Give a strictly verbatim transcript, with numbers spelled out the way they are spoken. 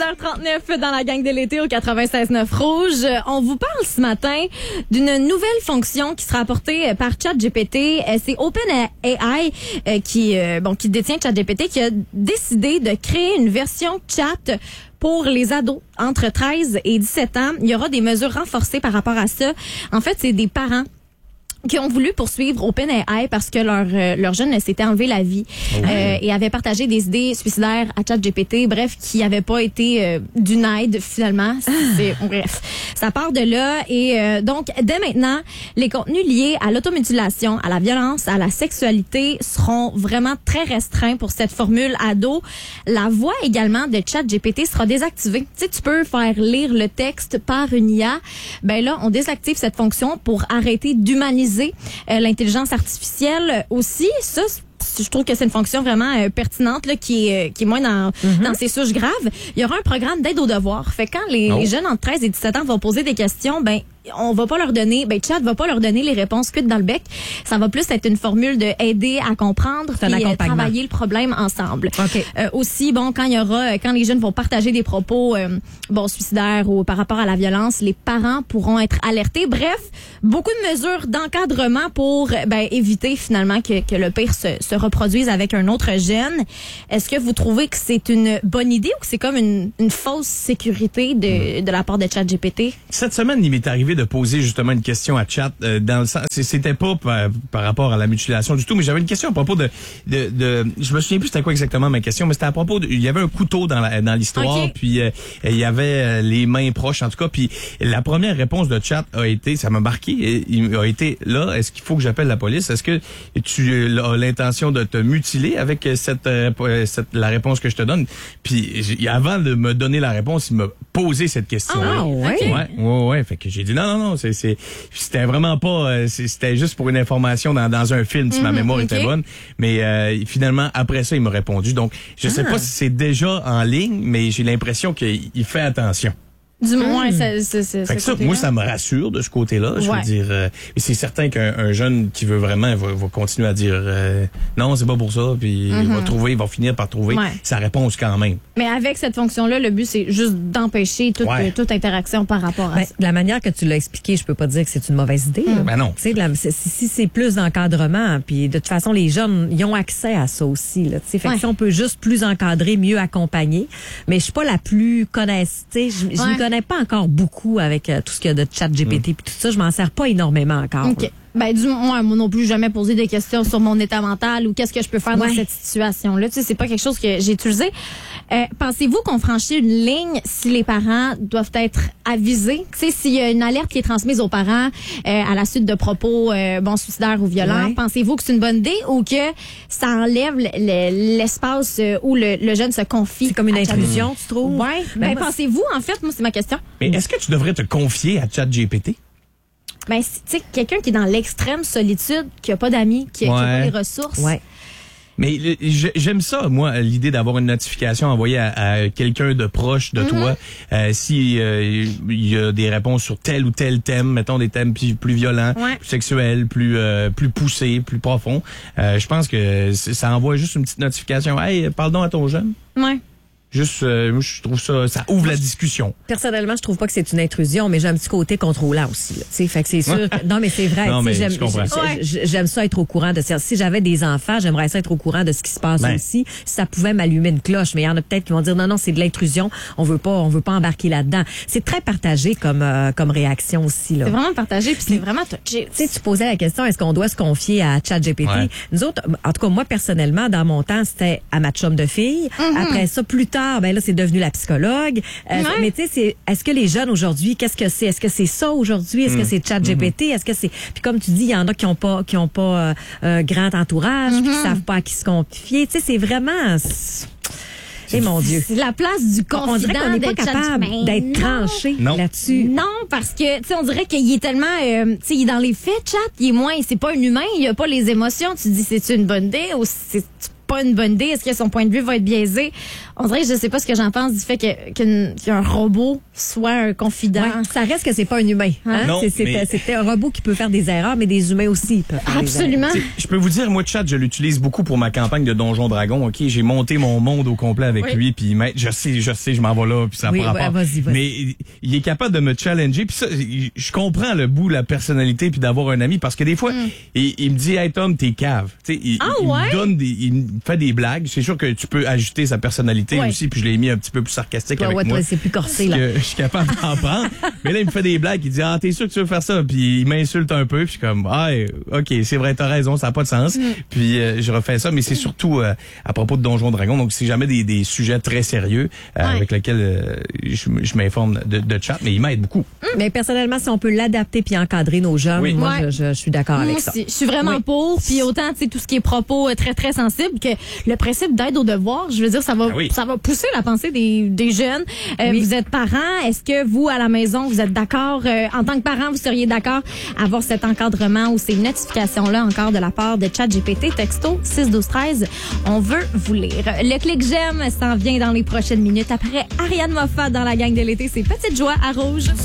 heures trente-neuf dans la gang de l'été au quatre-vingt-seize neuf Rouge. On vous parle ce matin d'une nouvelle fonction qui sera apportée par ChatGPT. C'est OpenAI euh, qui, euh, bon, qui détient ChatGPT qui a décidé de créer une version chat pour les ados entre treize et dix-sept ans. Il y aura des mesures renforcées par rapport à ça. En fait, c'est des parents qui ont voulu poursuivre OpenAI parce que leur euh, leur jeune s'était enlevé la vie oh euh, et avait partagé des idées suicidaires à ChatGPT, bref, qui n'avaient pas été euh, d'une aide finalement. C'est, bref, ça part de là et euh, donc dès maintenant, les contenus liés à l'automutilation, à la violence, à la sexualité seront vraiment très restreints pour cette formule ado. La voix également de ChatGPT sera désactivée. Tu sais, tu peux faire lire le texte par une I A. Ben là, on désactive cette fonction pour arrêter d'humaniser Euh, l'intelligence artificielle aussi. Ça, je trouve que c'est une fonction vraiment euh, pertinente là, qui est euh, qui est moins dans mm-hmm. dans ces souches graves. Il y aura un programme d'aide aux devoirs. Fait que quand les, oh. les jeunes entre treize et dix-sept ans vont poser des questions, ben on va pas leur donner, ben Chat va pas leur donner les réponses cuites dans le bec. Ça va plus être une formule de aider à comprendre et euh, travailler le problème ensemble. Okay. Euh, aussi, bon, quand il y aura, quand les jeunes vont partager des propos, euh, bon, suicidaires ou par rapport à la violence, les parents pourront être alertés. Bref, beaucoup de mesures d'encadrement pour, ben, éviter finalement que, que le pire se, se reproduise avec un autre jeune. Est-ce que vous trouvez que c'est une bonne idée ou que c'est comme une, une fausse sécurité de, de la part de ChatGPT? Cette semaine, il m'est arrivé de poser justement une question à Chat euh, dans le sens, c'était pas par, par rapport à la mutilation du tout, mais j'avais une question à propos de, de, de je me souviens plus c'était quoi exactement ma question, mais c'était à propos de, il y avait un couteau dans la, dans l'histoire, okay. puis euh, il y avait euh, les mains proches en tout cas, puis la première réponse de Chat a été, ça m'a marqué, et, il a été là, est-ce qu'il faut que j'appelle la police, est-ce que tu as l'intention de te mutiler avec cette, euh, cette la réponse que je te donne, puis avant de me donner la réponse, il m'a posé cette question. Ah ouais, okay. ouais, ouais, ouais, fait que j'ai dit non. Non, non, c'est, c'est, c'était vraiment pas, c'était juste pour une information dans, dans un film, si mm-hmm, ma mémoire okay. était bonne. Mais euh, finalement, après ça, il m'a répondu. Donc, je ah. sais pas si c'est déjà en ligne, mais j'ai l'impression qu'il fait attention. Du moins, mmh. ça, ça, ça, fait que ça, moi, ça me rassure de ce côté-là. Je ouais. veux dire, euh, et c'est certain qu'un un jeune qui veut vraiment va, va continuer à dire euh, non, c'est pas pour ça, puis mmh. il va trouver, il va finir par trouver ouais. sa réponse quand même. Mais avec cette fonction-là, le but c'est juste d'empêcher toute, ouais. toute interaction par rapport à ben, ça. De la manière que tu l'as expliqué, je peux pas dire que c'est une mauvaise idée. Mmh. Ben non. Tu sais, si, si c'est plus d'encadrement, puis de toute façon, les jeunes, ils ont accès à ça aussi. Là, fait ouais. que si on peut juste plus encadrer, mieux accompagner. Mais je suis pas la plus connaisse. Je ne ouais. connais pas encore beaucoup. avec euh, tout ce qu'il y a de ChatGPT et mmh. tout ça, je m'en sers pas énormément encore. OK. Ben, du moins, moi non plus, jamais posé des questions sur mon état mental ou qu'est-ce que je peux faire ouais. dans cette situation-là. Tu sais, c'est pas quelque chose que j'ai utilisé. Euh, pensez-vous qu'on franchit une ligne si les parents doivent être avisés? Tu sais, s'il y a une alerte qui est transmise aux parents euh, à la suite de propos, euh, bon, suicidaires ou violents, ouais. pensez-vous que c'est une bonne idée ou que ça enlève le, le, l'espace où le, le jeune se confie? C'est comme une intrusion, mmh. tu trouves? Oui. Ben, ben pensez-vous, en fait, moi, c'est ma question. Mais est-ce que tu devrais te confier à ChatGPT? Ben, tu sais, quelqu'un qui est dans l'extrême solitude, qui a pas d'amis, qui n'a ouais. pas les ressources. Ouais. Mais j'aime ça, moi, l'idée d'avoir une notification envoyée à, à quelqu'un de proche de mm-hmm. toi. Euh, si euh, il y a des réponses sur tel ou tel thème, mettons des thèmes plus, plus violents, ouais. plus sexuels, plus euh, plus poussés, plus profonds, euh, je pense que ça envoie juste une petite notification. Hey, parle donc à ton jeune. Ouais. Juste, euh, je trouve ça, ça ouvre la discussion. Personnellement, je trouve pas que c'est une intrusion, mais j'ai un petit côté contrôlant aussi. Là. T'sais, fait que c'est sûr. Que, non, mais c'est vrai. Non, mais j'aime, je comprends. j'aime ça être au courant de ça. Si j'avais des enfants, j'aimerais ça être au courant de ce qui se passe ben. aussi. Si ça pouvait m'allumer une cloche, mais il y en a peut-être qui vont dire non, non, c'est de l'intrusion. On veut pas, on veut pas embarquer là-dedans. C'est très partagé comme euh, comme réaction aussi là. C'est vraiment partagé, puis c'est vraiment touché. Tu sais, tu posais la question, est-ce qu'on doit se confier à ChatGPT? Ouais. Nous autres, en tout cas, moi personnellement, dans mon temps, c'était à ma chum de fille. Mm-hmm. Après ça, plus tard, ben là, c'est devenu la psychologue. Euh, ouais. Mais tu sais, c'est, est-ce que les jeunes aujourd'hui, qu'est-ce que c'est? Est-ce que c'est ça aujourd'hui? Est-ce mmh. que c'est ChatGPT? Est-ce que c'est... Puis comme tu dis, il y en a qui ont pas qui ont pas euh, euh, grand entourage, mmh. qui savent pas à qui se confier. Tu sais, c'est vraiment... Eh mon Dieu. C'est la place du confident. On dirait qu'on n'est pas capable d'être tranché non. là-dessus. Non, parce que, tu sais, on dirait qu'il est tellement, euh, tu sais, il est dans les faits, Chat, il est moins, c'est pas un humain, il a pas les émotions. Tu te dis, c'est-tu une bonne idée ou c'est pas une bonne idée? Est-ce que son point de vue va être biaisé? On dirait que je sais pas ce que j'en pense du fait que, qu'une- qu'un robot soit un confident. Ouais, ça reste que c'est pas un humain. Hein? Non, C'est- c'est, mais- C'était un robot qui peut faire des erreurs, mais des humains aussi peuvent faire des erreurs. Absolument. T'sais, je peux vous dire, moi, Chat, je l'utilise beaucoup pour ma campagne de Donjon Dragon. Ok, j'ai monté mon monde au complet avec Oui. lui, puis je sais, je sais, je m'en vais là, puis ça Oui, n'a pas ouais, rapport. vas-y, vas-y. Mais il- il est capable de me challenger, puis ça, je comprends le bout, la personnalité, puis d'avoir un ami, parce que des fois, il, il me dit, hey Tom, t'es cave. T'sais, il, Ah, il ouais? me donne des, il me fait des blagues. C'est sûr que tu peux ajuster sa personnalité Ouais. aussi, puis je l'ai mis un petit peu plus sarcastique Toi, avec ouais, moi. toi, c'est plus corsé, là. Que je suis capable d'en prendre. Mais là, il me fait des blagues. Il dit, ah, t'es sûr que tu veux faire ça? Puis il m'insulte un peu. Puis je suis comme, ah, ok, c'est vrai, t'as raison, ça n'a pas de sens. Puis euh, je refais ça. Mais c'est surtout euh, à propos de Donjon Dragon. Donc, c'est jamais des, des sujets très sérieux euh, Ouais. avec lesquels euh, je, je m'informe de, de chat. Mais il m'aide beaucoup. Mais personnellement, si on peut l'adapter puis encadrer nos jeunes, Oui. moi, Ouais. je, je, je suis d'accord Moi avec ça. aussi, je suis vraiment Oui. pour. Puis autant, tu sais, tout ce qui est propos euh, très, très sensibles, que le principe d'aide aux devoirs, je veux dire, ça va, Ah oui. ça va pousser la pensée des, des jeunes. Euh, Oui. Vous êtes parents. Est-ce que vous, à la maison, vous êtes d'accord, euh, en tant que parent, vous seriez d'accord à avoir cet encadrement ou ces notifications-là encore de la part de ChatGPT, texto six douze treize. On veut vous lire. Le clic j'aime s'en vient dans les prochaines minutes après Ariane Moffat dans la gang de l'été. C'est Petite Joie à Rouge.